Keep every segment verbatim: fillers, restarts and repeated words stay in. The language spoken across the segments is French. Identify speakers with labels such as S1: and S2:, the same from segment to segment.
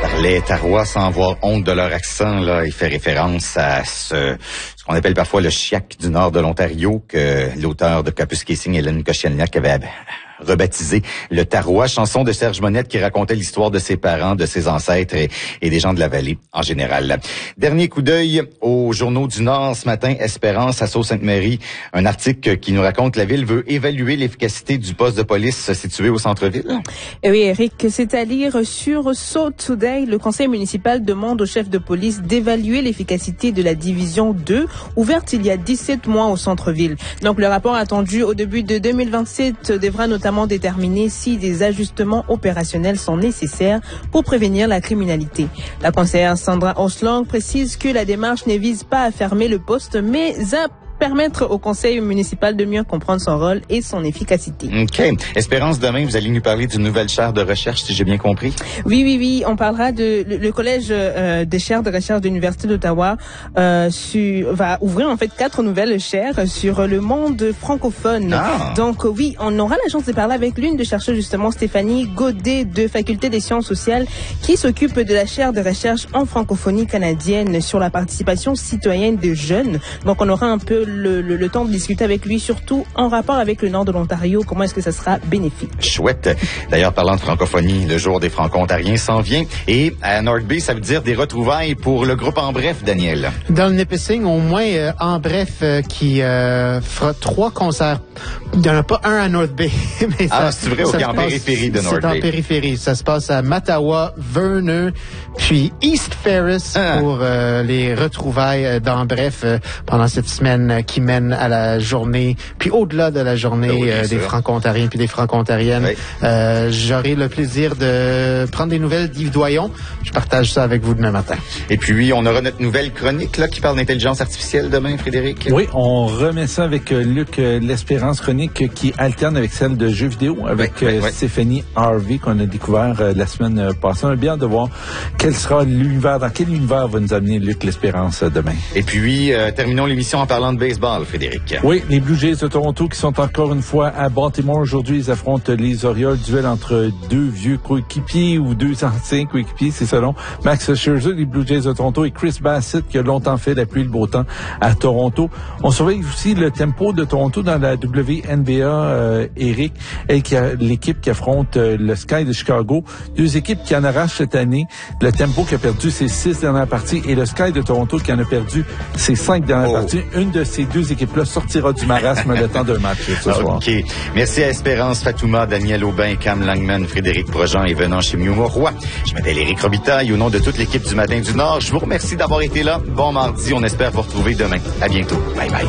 S1: Les Tarois, sans avoir honte de leur accent, là, il fait référence à ce, ce qu'on appelle parfois le chiac du nord de l'Ontario, que l'auteur de Capus Casing, Hélène Kościelniak, avait rebaptisé le Tarois, chanson de Serge Monette qui racontait l'histoire de ses parents, de ses ancêtres et, et des gens de la vallée en général. Dernier coup d'œil aux journaux du Nord ce matin, Espérance à Sault-Sainte-Marie, un article qui nous raconte que la ville veut évaluer l'efficacité du poste de police situé au centre-ville.
S2: Et oui, Eric, c'est à lire sur Sault Today. Le conseil municipal demande au chef de police d'évaluer l'efficacité de la division deux, ouverte il y a dix-sept mois au centre-ville. Donc, le rapport attendu au début de deux mille vingt-sept devra notamment déterminer si des ajustements opérationnels sont nécessaires pour prévenir la criminalité. La conseillère Sandra Oslang précise que la démarche ne vise pas à fermer le poste, mais à permettre au conseil municipal de mieux comprendre son rôle et son efficacité.
S1: OK. Espérance, demain, vous allez nous parler d'une nouvelle chaire de recherche, si j'ai bien compris.
S2: Oui, oui, oui. On parlera de le, le collège euh, des chaires de recherche de l'Université d'Ottawa euh, su, va ouvrir en fait quatre nouvelles chaires sur le monde francophone.
S1: Ah.
S2: Donc oui, on aura la chance de parler avec l'une des chercheuses justement, Stéphanie Godet de Faculté des sciences sociales, qui s'occupe de la chaire de recherche en francophonie canadienne sur la participation citoyenne des jeunes. Donc on aura un peu Le, le, le temps de discuter avec lui, surtout en rapport avec le nord de l'Ontario. Comment est-ce que ça sera bénéfique? Chouette.
S1: D'ailleurs, parlant de francophonie, le jour des franco-ontariens s'en vient. Et à North Bay, ça veut dire des retrouvailles pour le groupe En Bref, Daniel.
S3: Dans le Nipissing, au moins euh, En Bref euh, qui euh, fera trois concerts. Il n'y en a pas un à North Bay. mais
S1: ah,
S3: ça,
S1: c'est vrai, ok, en périphérie de North Bay.
S3: C'est en périphérie. Ça se passe à Mattawa, Vernon, puis East Ferris ah. pour euh, les retrouvailles d'En Bref euh, pendant cette semaine qui mène à la journée, puis au-delà de la journée oui, euh, des franco-ontariens puis des franco-ontariennes. Oui. Euh, j'aurai le plaisir de prendre des nouvelles d'Yves Doyon. Je partage ça avec vous demain matin.
S1: Et puis, on aura notre nouvelle chronique là qui parle d'intelligence artificielle demain, Frédéric.
S4: Oui, on remet ça avec euh, Luc, euh, l'Espérance chronique qui alterne avec celle de jeux vidéo, avec oui, oui, euh, oui. Stéphanie Harvey qu'on a découvert euh, la semaine euh, passée. On a bien de voir quel sera l'univers, dans quel univers va nous amener Luc l'Espérance euh, demain.
S1: Et puis, euh, terminons l'émission en parlant de baseball, Frédéric.
S4: Oui, les Blue Jays de Toronto qui sont encore une fois à Baltimore aujourd'hui. Ils affrontent les Orioles. Duel entre deux vieux coéquipiers ou deux anciens coéquipiers, c'est selon Max Scherzer, les Blue Jays de Toronto, et Chris Bassitt qui a longtemps fait la pluie et le beau temps à Toronto. On surveille aussi le tempo de Toronto dans la W N B A, euh, Eric, et qui a l'équipe qui affronte euh, le Sky de Chicago. Deux équipes qui en arrachent cette année. Le tempo qui a perdu ses six dernières parties et le Sky de Toronto qui en a perdu ses cinq dernières oh. parties. Une de ces deux équipes-là sortira du marasme le temps d'un match ce soir.
S1: OK. Merci à Espérance Fatouma, Daniel Aubin, Cam Langman, Frédéric Projean et venant chez Mieux Roy. Je m'appelle Éric Robitaille au nom de toute l'équipe du Matin du Nord. Je vous remercie d'avoir été là. Bon mardi. On espère vous retrouver demain. À bientôt. Bye bye.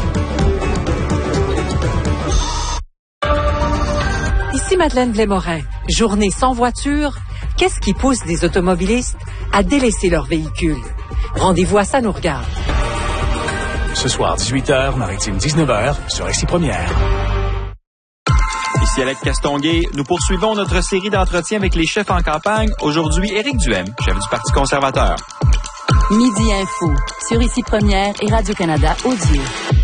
S5: Ici Madeleine Blais-Morin. Journée sans voiture. Qu'est-ce qui pousse des automobilistes à délaisser leur véhicule? Rendez-vous à Ça nous regarde.
S6: Ce soir, dix-huit heures, Maritime dix-neuf heures, sur Ici Première.
S7: Ici Alex Castonguay. Nous poursuivons notre série d'entretiens avec les chefs en campagne. Aujourd'hui, Éric Duhem, chef du Parti conservateur.
S8: Midi Info, sur Ici Première et Radio-Canada Audio.